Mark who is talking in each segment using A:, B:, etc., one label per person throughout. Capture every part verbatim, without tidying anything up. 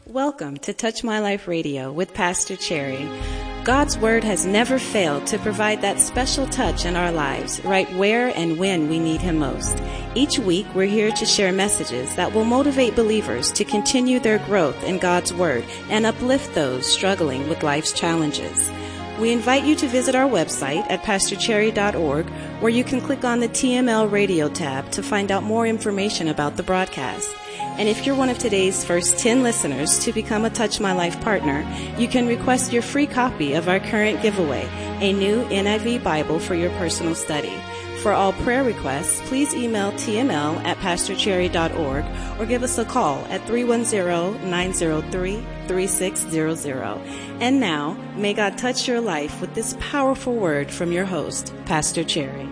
A: Welcome to Touch My Life Radio with Pastor Cherry. God's Word has never failed to provide that special touch in our lives, right where and when we need Him most. Each week, we're here to share messages that will motivate believers to continue their growth in God's Word and uplift those struggling with life's challenges. We invite you to visit our website at pastor cherry dot org, where you can click on the T M L Radio tab to find out more information about the broadcast. And if you're one of today's first ten listeners to become a Touch My Life partner, you can request your free copy of our current giveaway, a new N I V Bible for your personal study. For all prayer requests, please email T M L at pastor cherry dot org or give us a call at three one zero, nine zero three, three six zero zero. And now, may God touch your life with this powerful word from your host, Pastor Cherry.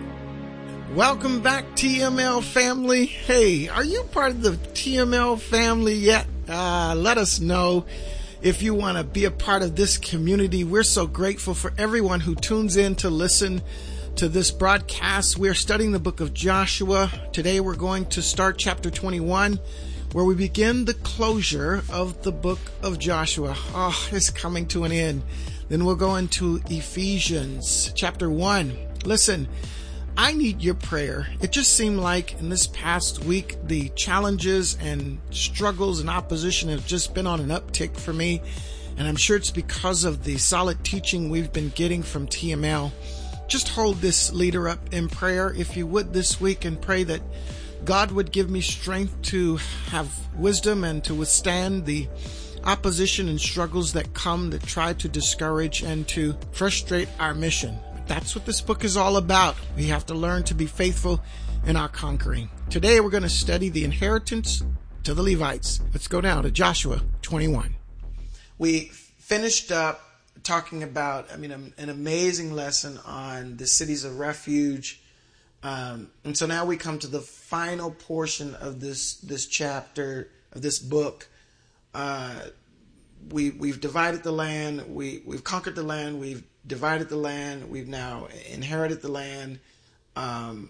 B: Welcome back, T M L family. Hey, are you part of the T M L family yet? Uh, let us know if you want to be a part of this community. We're so grateful for everyone who tunes in to listen to this broadcast. We're studying the book of Joshua. Today we're going to start chapter twenty-one, where we begin the closure of the book of Joshua. Oh, it's coming to an end. Then we'll go into Ephesians chapter one. Listen, I need your prayer. It just seemed like in this past week, the challenges and struggles and opposition have just been on an uptick for me. And I'm sure it's because of the solid teaching we've been getting from T M L. Just hold this leader up in prayer, if you would, this week, and pray that God would give me strength to have wisdom and to withstand the opposition and struggles that come that try to discourage and to frustrate our mission. That's what this book is all about. We have to learn to be faithful in our conquering. Today we're going to study the inheritance to the Levites. Let's go down to Joshua twenty-one. We finished up talking about, I mean, an amazing lesson on the cities of refuge. Um, and so now we come to the final portion of this, this chapter, of this book. Uh, we, we've divided the land. We, we've conquered the land. We've divided the land. We've now inherited the land. Um,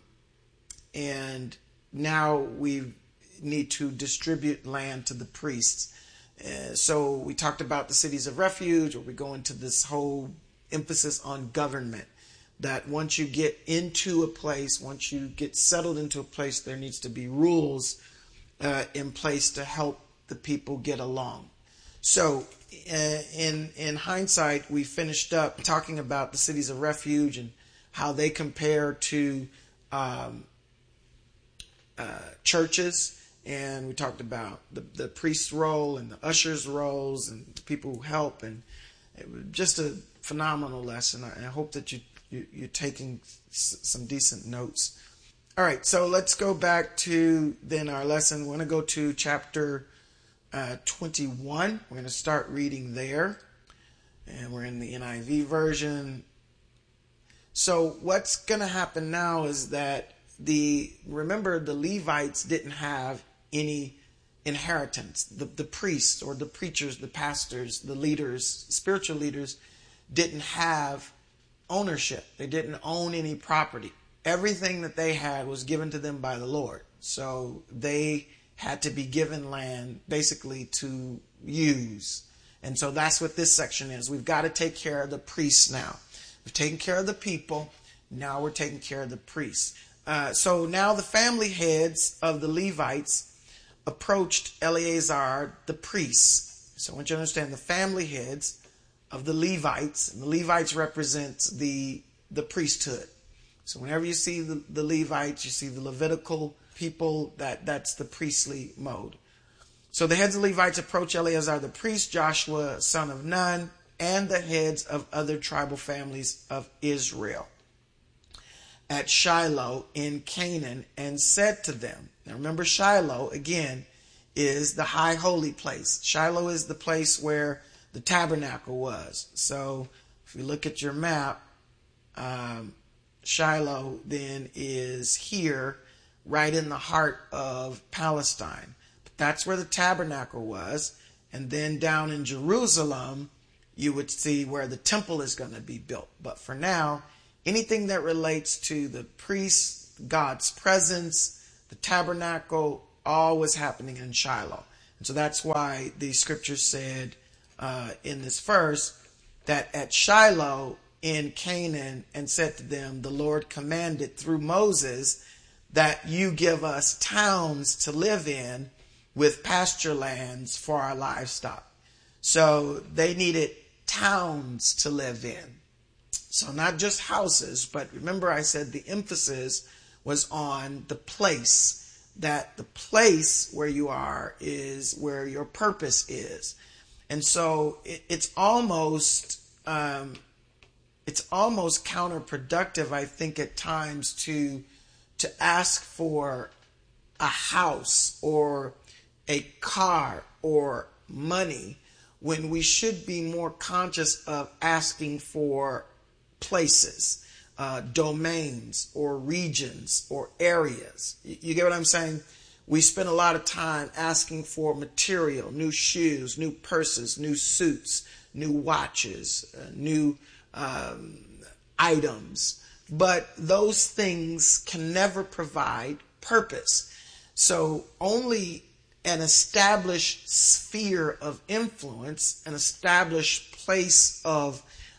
B: and now we need to distribute land to the priests. Uh, so we talked about the cities of refuge, or we go into this whole emphasis on government, that once you get into a place, once you get settled into a place, there needs to be rules uh, in place to help the people get along. So uh, in in hindsight, we finished up talking about the cities of refuge and how they compare to um, uh, churches. And we talked about the, the priest's role and the usher's roles and the people who help. And it was just a phenomenal lesson. I hope that you, you, you're taking s- some decent notes. All right, so let's go back to then our lesson. We're going to go to chapter uh, twenty-one. We're going to start reading there. And we're in the N I V version. So what's going to happen now is that the remember the Levites didn't have any inheritance. The, the priests or the preachers, the pastors, the leaders, spiritual leaders didn't have ownership. They didn't own any property. Everything that they had was given to them by the Lord. So they had to be given land basically to use. And so that's what this section is. We've got to take care of the priests now. We've taken care of the people. Now we're taking care of the priests. Uh, so now the family heads of the Levites approached Eleazar, the priest. So I want you to understand the family heads of the Levites, and the Levites represents the the priesthood. So whenever you see the, the Levites, you see the Levitical people, that, that's the priestly mode. So the heads of the Levites approach Eleazar the priest, Joshua son of Nun, and the heads of other tribal families of Israel at Shiloh in Canaan, and said to them. Now remember, Shiloh, again, is the high holy place. Shiloh is the place where the tabernacle was. So if you look at your map, um, Shiloh then is here, right in the heart of Palestine. But that's where the tabernacle was. And then down in Jerusalem, you would see where the temple is going to be built. But for now, anything that relates to the priests, God's presence, the tabernacle, all was happening in Shiloh. And so that's why the scripture said uh, in this verse that at Shiloh in Canaan, and said to them, the Lord commanded through Moses that you give us towns to live in with pasture lands for our livestock. So they needed towns to live in. So not just houses, but remember I said the emphasis was on the place, that the place where you are is where your purpose is. And so it, it's almost um, it's almost counterproductive, I think, at times to to ask for a house or a car or money when we should be more conscious of asking for places, uh, domains or regions or areas. You, you get what I'm saying? We spend a lot of time asking for material, new shoes, new purses, new suits, new watches, uh, new um, items. But those things can never provide purpose. So only an established sphere of influence, an established place of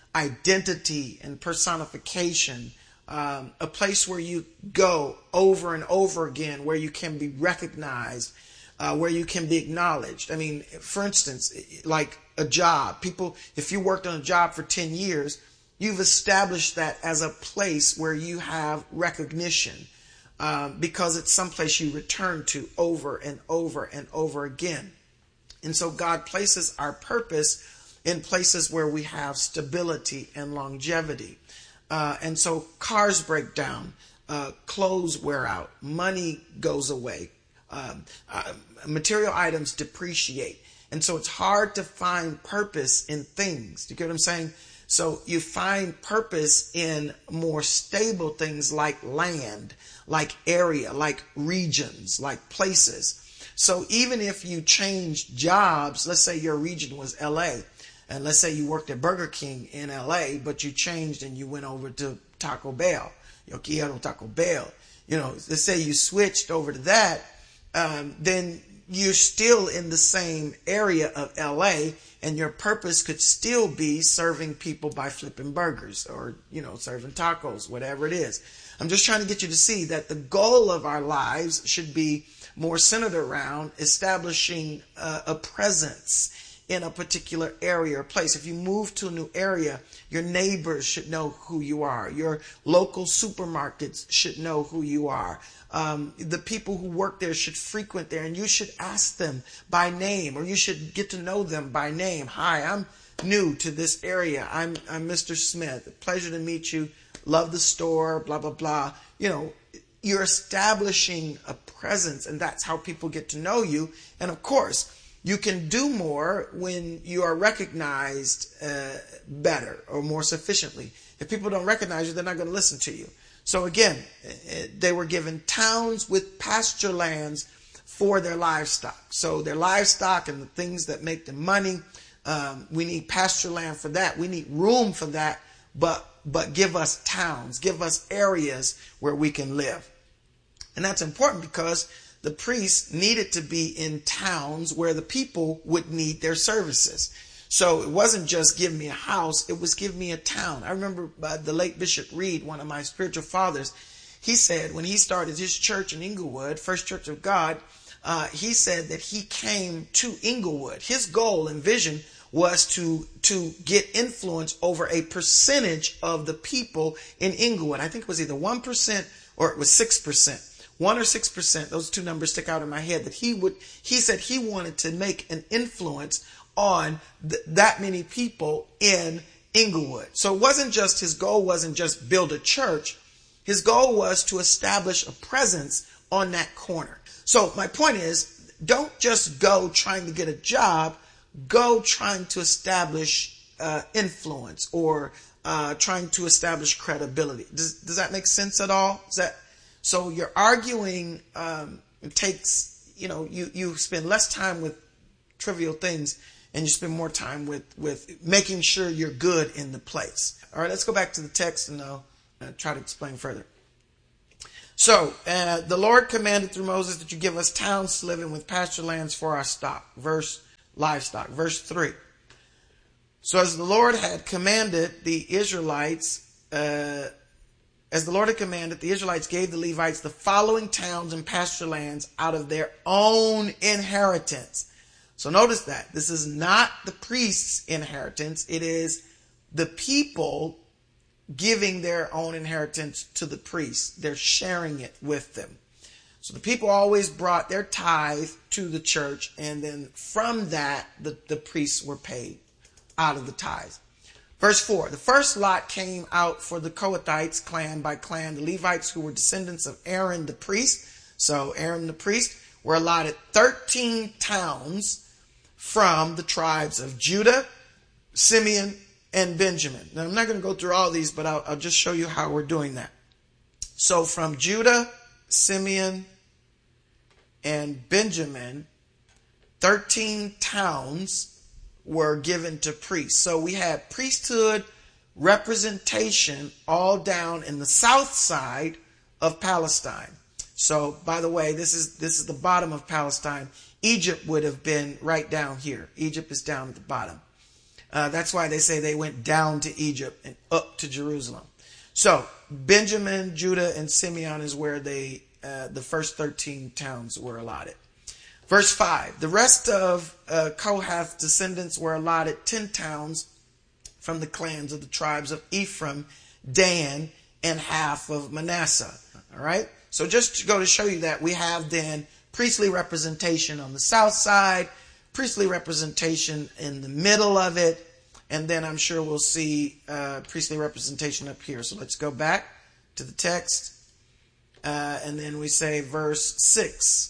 B: identity and personification, um, a place where you go over and over again, where you can be recognized, uh, where you can be acknowledged. I mean, for instance, like a job. People, if you worked on a job for ten years, you've established that as a place where you have recognition, um, because it's someplace you return to over and over and over again. And so God places our purpose in places where we have stability and longevity. Uh, and so cars break down, uh, clothes wear out, money goes away, um, uh, material items depreciate. And so it's hard to find purpose in things. Do you get what I'm saying? So you find purpose in more stable things like land, like area, like regions, like places. So even if you change jobs, let's say your region was L A, and let's say you worked at Burger King in L A, but you changed and you went over to Taco Bell, Yo quiero Taco Bell. You know, let's say you switched over to that, um, then you're still in the same area of L A, and your purpose could still be serving people by flipping burgers or, you know, serving tacos, whatever it is. I'm just trying to get you to see that the goal of our lives should be more centered around establishing uh, a presence in a particular area or place. If you move to a new area, your neighbors should know who you are. Your local supermarkets should know who you are. Um, the people who work there should frequent there, and you should ask them by name, or you should get to know them by name. Hi, I'm new to this area. I'm, I'm Mister Smith. Pleasure to meet you. Love the store, blah, blah, blah. You know, you're establishing a presence, and that's how people get to know you. And of course, you can do more when you are recognized uh, better or more sufficiently. If people don't recognize you, they're not going to listen to you. So again, they were given towns with pasture lands for their livestock. So their livestock and the things that make them money, um, we need pasture land for that. We need room for that, but but give us towns, give us areas where we can live. And that's important because the priests needed to be in towns where the people would need their services. So it wasn't just give me a house, it was give me a town. I remember uh, the late Bishop Reed, one of my spiritual fathers, he said when he started his church in Inglewood, First Church of God, uh, he said that he came to Inglewood. His goal and vision was to, to get influence over a percentage of the people in Inglewood. I think it was either one percent or it was six percent. One or six percent, those two numbers stick out in my head, that he would, he said he wanted to make an influence on th- that many people in Inglewood. So it wasn't just, his goal wasn't just build a church. His goal was to establish a presence on that corner. So my point is, don't just go trying to get a job, go trying to establish uh, influence or uh, trying to establish credibility. Does, does that make sense at all? Is that, so you're arguing, um, it takes, you know, you, you spend less time with trivial things and you spend more time with, with making sure you're good in the place. All right, let's go back to the text and I'll uh, try to explain further. So uh, the Lord commanded through Moses that you give us towns to live in with pasture lands for our stock. Verse livestock. Verse three. So as the Lord had commanded the Israelites, uh, as the Lord had commanded, the Israelites gave the Levites the following towns and pasture lands out of their own inheritance. So notice that this is not the priest's inheritance. It is the people giving their own inheritance to the priests. They're sharing it with them. So the people always brought their tithe to the church, and then from that, the, the priests were paid out of the tithe. Verse four, the first lot came out for the Kohathites, clan by clan, the Levites who were descendants of Aaron the priest. So Aaron the priest were allotted thirteen towns from the tribes of Judah, Simeon, and Benjamin. Now, I'm not going to go through all these, but I'll, I'll just show you how we're doing that. So from Judah, Simeon, and Benjamin, thirteen towns were given to priests. So we had priesthood representation all down in the south side of Palestine. So, by the way, this is this is the bottom of Palestine. Egypt would have been right down here. Egypt is down at the bottom. Uh, that's why they say they went down to Egypt and up to Jerusalem. So Benjamin, Judah, and Simeon is where they uh, the first thirteen towns were allotted. Verse five, the rest of uh, Kohath's descendants were allotted ten towns from the clans of the tribes of Ephraim, Dan, and half of Manasseh. All right. So just to go to show you that we have then priestly representation on the south side, priestly representation in the middle of it, and then I'm sure we'll see uh, priestly representation up here. So let's go back to the text, uh, and then we say verse six.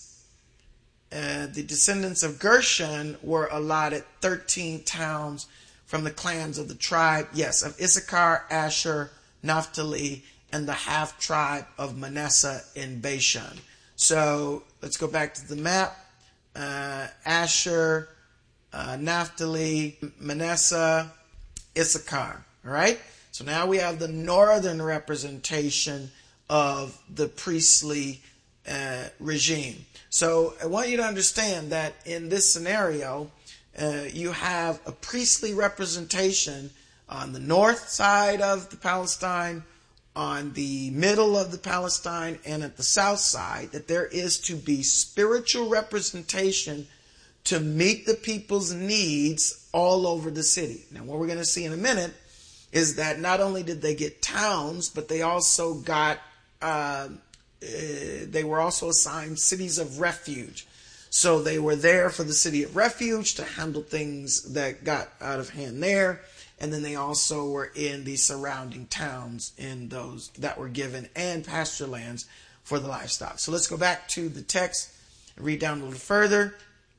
B: Uh, the descendants of Gershon were allotted thirteen towns from the clans of the tribe, yes, of Issachar, Asher, Naphtali, and the half tribe of Manasseh in Bashan. So let's go back to the map. Uh, Asher, uh, Naphtali, Manasseh, Issachar. All right. So now we have the northern representation of the priestly uh, regime. So I want you to understand that in this scenario, uh, you have a priestly representation on the north side of the Palestine, on the middle of the Palestine, and at the south side, that there is to be spiritual representation to meet the people's needs all over the city. Now, what we're going to see in a minute is that not only did they get towns, but they also got, uh, uh, they were also assigned cities of refuge. So they were there for the city of refuge to handle things that got out of hand there. And then they also were in the surrounding towns in those that were given, and pasture lands for the livestock. So let's go back to the text and read down a little further.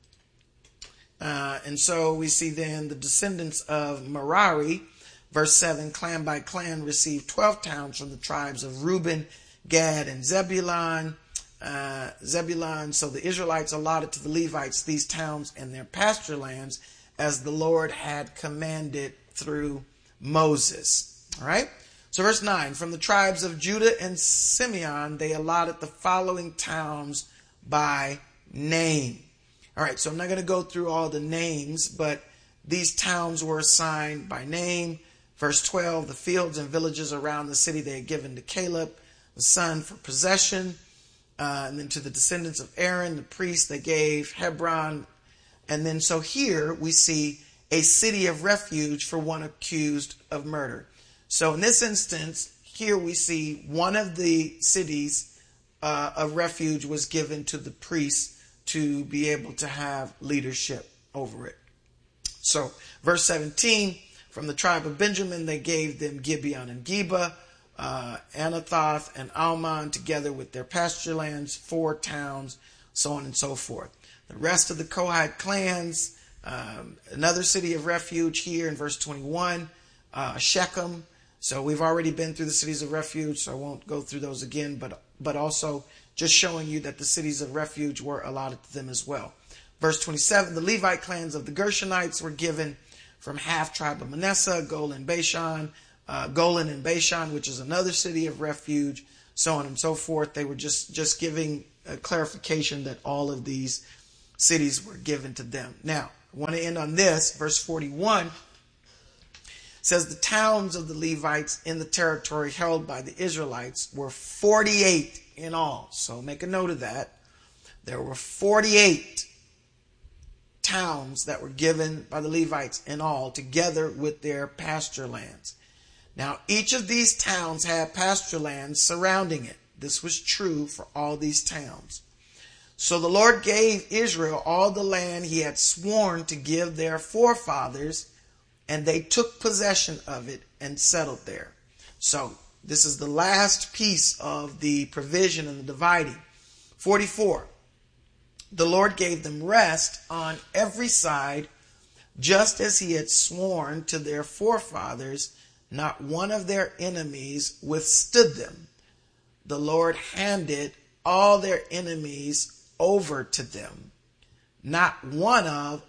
B: Uh, and so we see then the descendants of Merari, verse seven, clan by clan, received twelve towns from the tribes of Reuben, Gad, and Zebulun. Uh, Zebulun. So the Israelites allotted to the Levites these towns and their pasture lands as the Lord had commanded through Moses. All right. So verse nine, from the tribes of Judah and Simeon, they allotted the following towns by name. All right. So I'm not going to go through all the names, but these towns were assigned by name. Verse twelve, the fields and villages around the city they had given to Caleb, the son, for possession. Uh, and then to the descendants of Aaron, the priest, they gave Hebron. And then so here we see a city of refuge for one accused of murder. So in this instance, here we see one of the cities uh, of refuge was given to the priests to be able to have leadership over it. So verse seventeen, from the tribe of Benjamin, they gave them Gibeon and Geba, uh, Anathoth and Almon, together with their pasture lands, four towns, so on and so forth. The rest of the Kohath clans, Um, another city of refuge here in verse twenty-one, uh, Shechem. So we've already been through the cities of refuge, so I won't go through those again, but but also just showing you that the cities of refuge were allotted to them as well. Verse twenty-seven, the Levite clans of the Gershonites were given from half tribe of Manasseh, Golan, Bashan, uh, Golan and Bashan, which is another city of refuge. so on and so forth. They were just, just giving a clarification that all of these cities were given to them. Now, I want to end on this. Verse forty-one says the towns of the Levites in the territory held by the Israelites were forty-eight in all. So make a note of that. There were forty-eight towns that were given by the Levites in all, together with their pasture lands. Now, each of these towns had pasture lands surrounding it. This was true for all these towns. So the Lord gave Israel all the land he had sworn to give their forefathers, and they took possession of it and settled there. So this is the last piece of the provision and the dividing. forty-four. The Lord gave them rest on every side, just as he had sworn to their forefathers. Not one of their enemies withstood them. The Lord handed all their enemies over to them. Not one of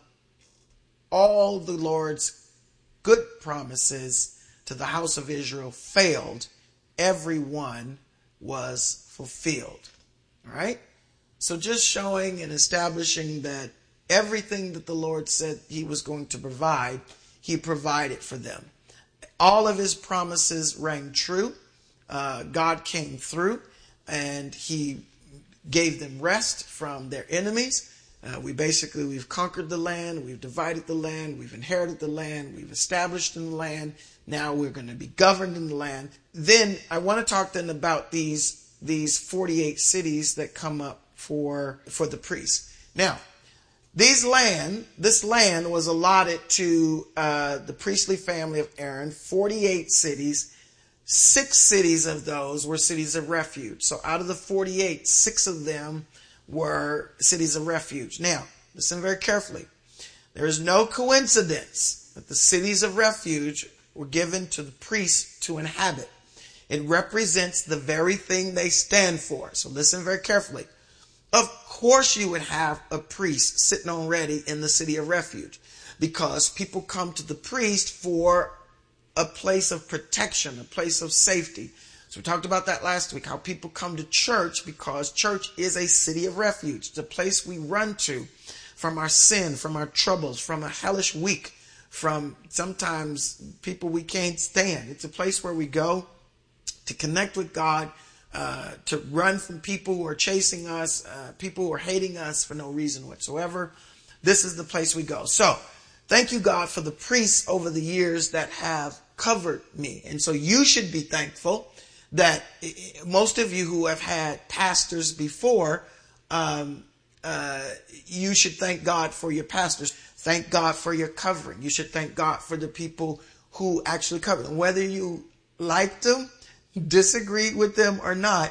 B: all the Lord's good promises to the house of Israel failed. Every one was fulfilled. All right? So just showing and establishing that everything that the Lord said he was going to provide, he provided for them. All of his promises rang true. Uh, God came through and he gave them rest from their enemies. Uh, we basically, we've conquered the land, we've divided the land, we've inherited the land, we've established in the land. Now we're going to be governed in the land. Then I want to talk then about these, these forty-eight cities that come up for, for the priests. Now, these land, this land was allotted to uh, the priestly family of Aaron, forty-eight cities. Six cities of those were cities of refuge. So out of the forty-eight, six of them were cities of refuge. Now, listen very carefully. There is no coincidence that the cities of refuge were given to the priests to inhabit. It represents the very thing they stand for. So listen very carefully. Of course you would have a priest sitting on ready in the city of refuge, because people come to the priest for a place of protection, a place of safety. So we talked about that last week, how people come to church because church is a city of refuge. It's a place we run to from our sin, from our troubles, from a hellish week, from sometimes people we can't stand. It's a place where we go to connect with God, uh, to run from people who are chasing us, uh, people who are hating us for no reason whatsoever. This is the place we go. So thank you, God, for the priests over the years that have covered me. And so you should be thankful that most of you who have had pastors before, um, uh, you should thank God for your pastors. Thank God for your covering. You should thank God for the people who actually cover them. Whether you liked them, disagreed with them or not,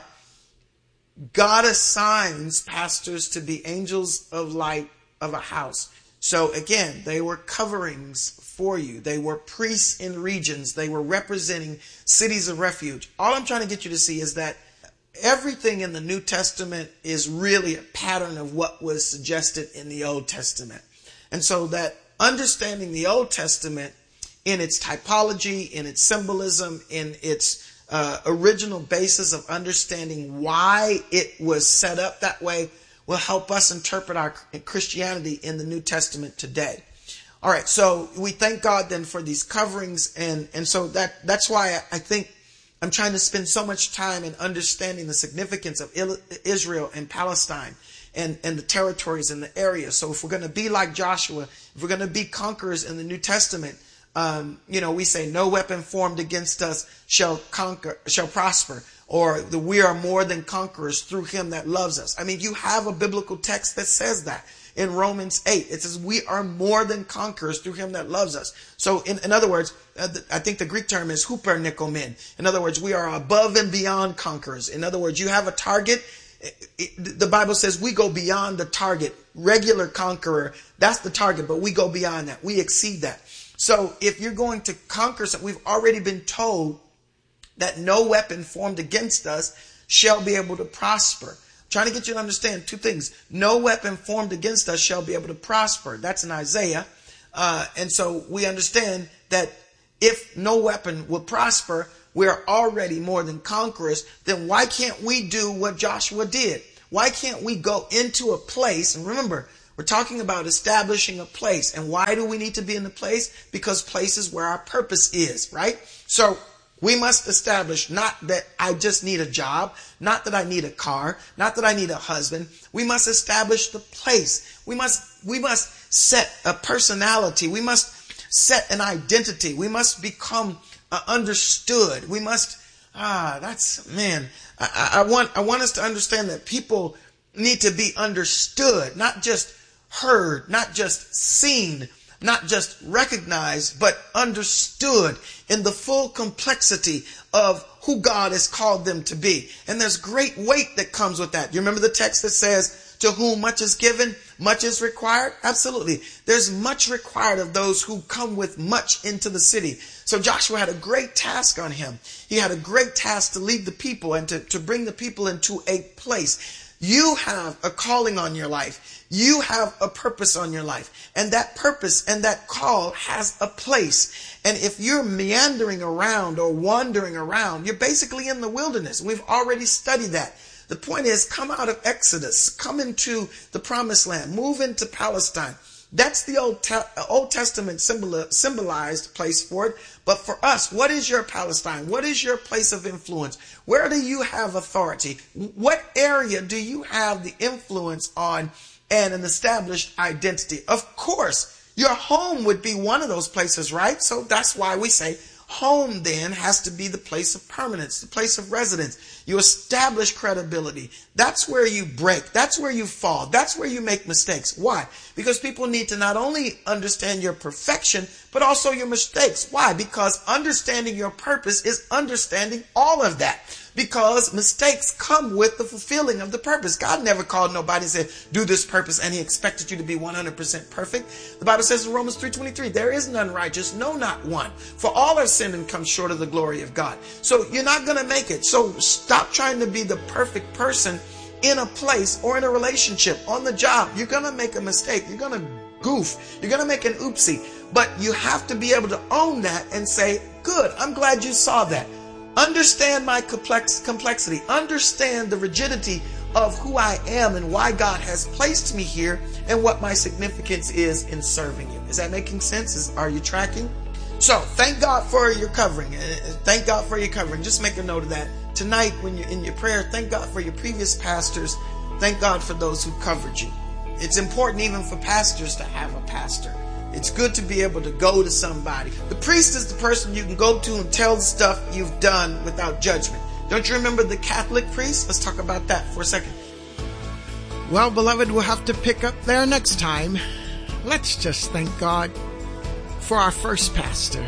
B: God assigns pastors to be angels of light of a house. So again, they were coverings for you. They were priests in regions. They were representing cities of refuge. All I'm trying to get you to see is that everything in the New Testament is really a pattern of what was suggested in the Old Testament. And so that understanding the Old Testament in its typology, in its symbolism, in its uh, original basis of understanding why it was set up that way will help us interpret our Christianity in the New Testament today. All right, so we thank God then for these coverings, and, and so that that's why I think I'm trying to spend so much time in understanding the significance of Israel and Palestine and, and the territories in the area. So if we're going to be like Joshua, if we're going to be conquerors in the New Testament, um, you know, we say no weapon formed against us shall conquer, shall prosper. Or the we are more than conquerors through him that loves us. I mean, you have a biblical text that says that in Romans eight. It says we are more than conquerors through him that loves us. So in, in other words, uh, the, I think the Greek term is hupernikomene. In other words, we are above and beyond conquerors. In other words, you have a target. It, it, the Bible says we go beyond the target. Regular conqueror, that's the target, but we go beyond that. We exceed that. So if you're going to conquer something, we've already been told that no weapon formed against us shall be able to prosper. I'm trying to get you to understand two things. No weapon formed against us shall be able to prosper. That's in Isaiah. Uh, and so we understand that if no weapon will prosper, we're already more than conquerors, then why can't we do what Joshua did? Why can't we go into a place? And remember, we're talking about establishing a place. And why do we need to be in the place? Because place is where our purpose is, right? So we must establish not that I just need a job, not that I need a car, not that I need a husband. We must establish the place. We must, we must set a personality. We must set an identity. We must become uh, understood. We must, ah, that's, man, I, I want, I want us to understand that people need to be understood, not just heard, not just seen, not just recognized, but understood in the full complexity of who God has called them to be. And there's great weight that comes with that. You remember the text that says, to whom much is given, much is required? Absolutely. There's much required of those who come with much into the city. So Joshua had a great task on him. He had a great task to lead the people and to, to bring the people into a place. You have a calling on your life. You have a purpose on your life. And that purpose and that call has a place. And if you're meandering around or wandering around, you're basically in the wilderness. We've already studied that. The point is, come out of Exodus, come into the promised land, move into Palestine. That's the Old, Te- Old Testament symbol- symbolized place for it. But for us, what is your Palestine? What is your place of influence? Where do you have authority? What area do you have the influence on and an established identity? Of course, your home would be one of those places, right? So that's why we say home then has to be the place of permanence, the place of residence. You establish credibility. That's where you break. That's where you fall. That's where you make mistakes. Why? Because people need to not only understand your perfection, but also your mistakes. Why? Because understanding your purpose is understanding all of that. Because mistakes come with the fulfilling of the purpose. God never called nobody and said, do this purpose, and he expected you to be one hundred percent perfect. The Bible says in Romans three twenty-three, there is none righteous, no, not one. For all have sinned and come short of the glory of God. So you're not going to make it. So stop trying to be the perfect person in a place or in a relationship, on the job. You're going to make a mistake. You're going to goof. You're going to make an oopsie. But you have to be able to own that and say, good, I'm glad you saw that. Understand my complex complexity. Understand the rigidity of who I am and why God has placed me here and what my significance is in serving you. Is that making sense? Is, are you tracking? So thank God for your covering. Thank God for your covering. Just make a note of that. Tonight, when you're in your prayer, thank God for your previous pastors. Thank God for those who covered you. It's important even for pastors to have a pastor. It's good to be able to go to somebody. The priest is the person you can go to and tell the stuff you've done without judgment. Don't you remember the Catholic priest? Let's talk about that for a second.
C: Well, beloved, we'll have to pick up there next time. Let's just thank God for our first pastor,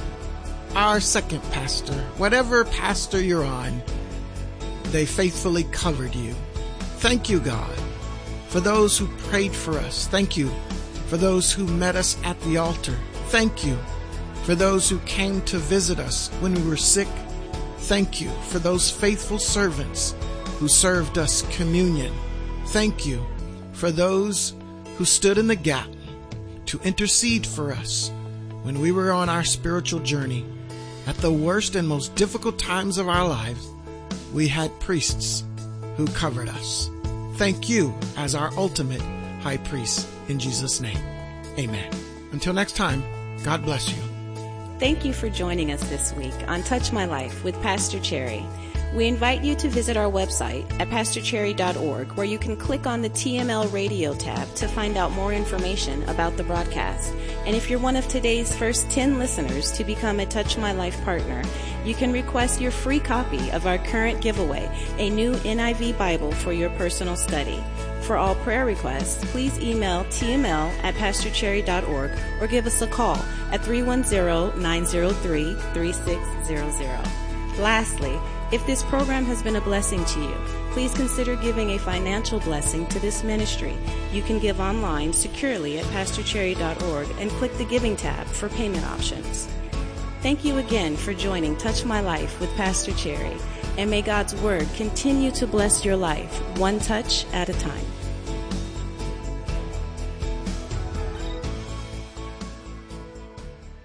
C: our second pastor, whatever pastor you're on, they faithfully covered you. Thank you, God, for those who prayed for us. Thank you for those who met us at the altar. Thank you for those who came to visit us when we were sick. Thank you for those faithful servants who served us communion. Thank you for those who stood in the gap to intercede for us when we were on our spiritual journey. At the worst and most difficult times of our lives, we had priests who covered us. Thank you as our ultimate high priest. In Jesus' name, amen. Until next time, God bless you.
A: Thank you for joining us this week on Touch My Life with Pastor Cherry. We invite you to visit our website at pastor cherry dot org, where you can click on the T M L Radio tab to find out more information about the broadcast. And if you're one of today's first ten listeners to become a Touch My Life partner, you can request your free copy of our current giveaway, a new N I V Bible for your personal study. For all prayer requests, please email T M L at pastor cherry dot org or give us a call at three one zero, nine zero three, three six zero zero. Lastly, if this program has been a blessing to you, please consider giving a financial blessing to this ministry. You can give online securely at pastor cherry dot org and click the Giving tab for payment options. Thank you again for joining Touch My Life with Pastor Cherry, and may God's Word continue to bless your life, one touch at a time.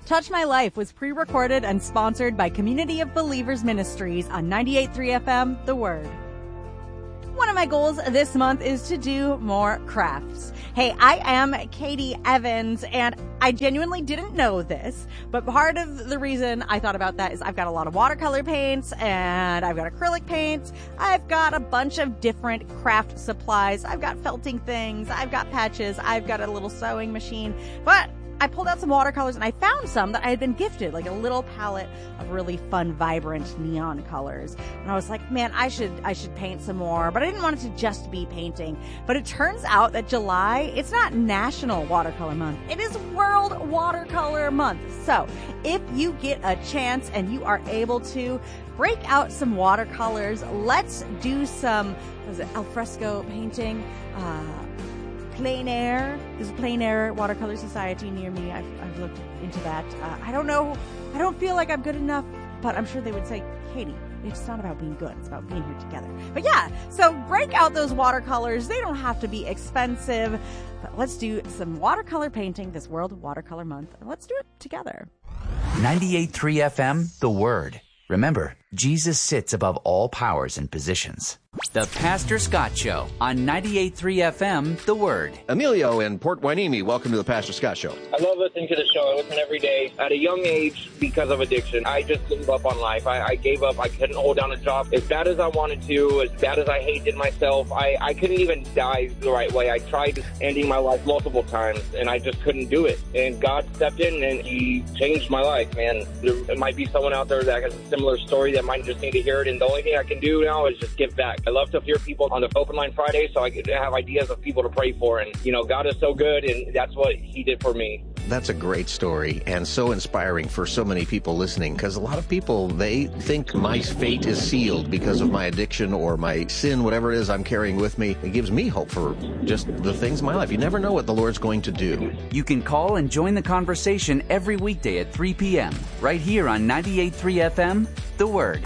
D: Touch My Life was pre-recorded and sponsored by Community of Believers Ministries on ninety-eight point three F M, The Word. One of my goals this month is to do more crafts. Hey, I am Katie Evans, and I genuinely didn't know this, but part of the reason I thought about that is I've got a lot of watercolor paints, and I've got acrylic paints, I've got a bunch of different craft supplies, I've got felting things, I've got patches, I've got a little sewing machine, but I pulled out some watercolors and I found some that I had been gifted, like a little palette of really fun, vibrant neon colors. And I was like, man, I should, I should paint some more, but I didn't want it to just be painting. But it turns out that July, it's not National Watercolor Month. It is World Watercolor Month. So if you get a chance and you are able to break out some watercolors, let's do some, what was it, alfresco painting, uh, Plein Air. There's a Plein Air Watercolor Society near me. I've, I've looked into that. Uh, I don't know. I don't feel like I'm good enough, but I'm sure they would say, Katie, it's not about being good. It's about being here together. But yeah, so break out those watercolors. They don't have to be expensive, but let's do some watercolor painting this World Watercolor Month. And let's do it together.
E: ninety-eight point three F M, The Word. Remember, Jesus sits above all powers and positions. The Pastor Scott Show on ninety-eight point three F M, The Word.
F: Emilio in Port Hueneme, welcome to the Pastor Scott Show.
G: I love listening to the show. I listen every day. At a young age, because of addiction, I just gave up on life. I, I gave up. I couldn't hold down a job as bad as I wanted to, as bad as I hated myself. I, I couldn't even die the right way. I tried ending my life multiple times, and I just couldn't do it. And God stepped in, and He changed my life, man. There might be someone out there that has a similar story that might just need to hear it, and the only thing I can do now is just give back. I love to hear people on the Open Line Friday, so I could have ideas of people to pray for. And, you know, God is so good, and that's what He did for me.
F: That's a great story and so inspiring for so many people listening, because a lot of people, they think my fate is sealed because of my addiction or my sin, whatever it is I'm carrying with me. It gives me hope for just the things in my life. You never know what the Lord's going to do.
E: You can call and join the conversation every weekday at three p.m. right here on ninety-eight point three F M, The Word.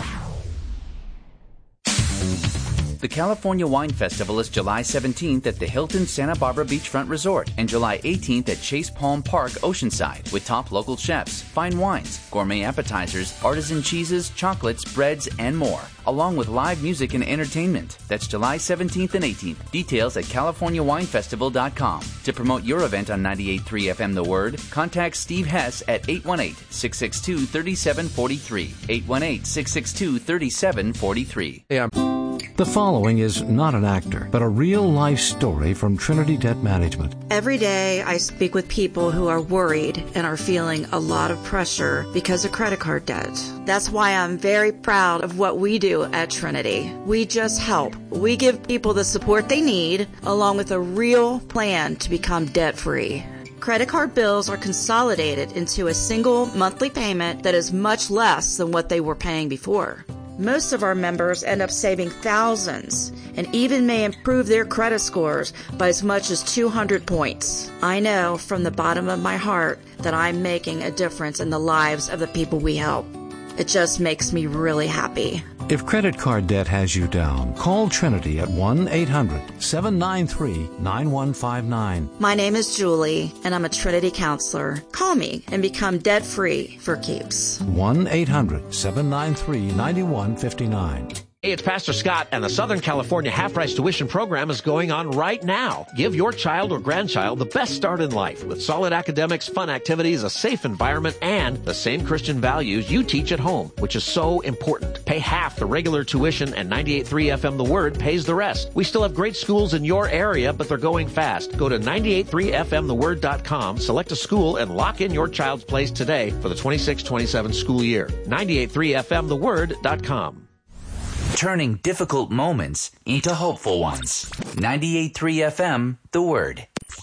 E: The California Wine Festival is July seventeenth at the Hilton Santa Barbara Beachfront Resort and July eighteenth at Chase Palm Park, Oceanside, with top local chefs, fine wines, gourmet appetizers, artisan cheeses, chocolates, breads, and more, along with live music and entertainment. That's July seventeenth and eighteenth. Details at california wine festival dot com. To promote your event on ninety-eight point three F M The Word, contact Steve Hess at eight one eight, six six two, three seven four three. eight one eight, six six two, three seven four three.
H: Hey, I'm... The following is not an actor, but a real-life story from Trinity Debt Management.
I: Every day I speak with people who are worried and are feeling a lot of pressure because of credit card debt. That's why I'm very proud of what we do at Trinity. We just help. We give people the support they need, along with a real plan to become debt-free. Credit card bills are consolidated into a single monthly payment that is much less than what they were paying before. Most of our members end up saving thousands and even may improve their credit scores by as much as two hundred points. I know from the bottom of my heart that I'm making a difference in the lives of the people we help. It just makes me really happy.
H: If credit card debt has you down, call Trinity at one eight hundred, seven nine three, nine one five nine.
I: My name is Julie, and I'm a Trinity counselor. Call me and become debt-free for keeps.
H: one eight hundred, seven nine three, nine one five nine.
F: Hey, it's Pastor Scott, and the Southern California Half-Price Tuition Program is going on right now. Give your child or grandchild the best start in life with solid academics, fun activities, a safe environment, and the same Christian values you teach at home, which is so important. Pay half the regular tuition, and ninety-eight point three F M The Word pays the rest. We still have great schools in your area, but they're going fast. Go to ninety-eight point three F M the word dot com, select a school, and lock in your child's place today for the twenty-six twenty-seven school year. ninety-eight point three F M the word dot com.
E: Turning difficult moments into hopeful ones. ninety-eight point three F M, The Word.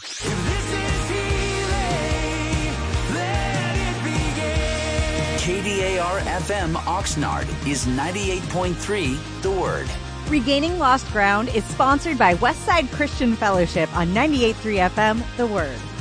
E: K D A R F M Oxnard is ninety-eight point three The Word.
D: Regaining Lost Ground is sponsored by Westside Christian Fellowship on ninety-eight point three F M, The Word.